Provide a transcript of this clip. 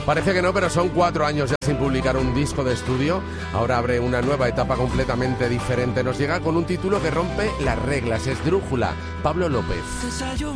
Parece que no, pero son 4 años ya sin publicar un disco de estudio. Ahora abre una nueva etapa completamente diferente. Nos llega con un título que rompe las reglas. Esdrújula, Pablo López.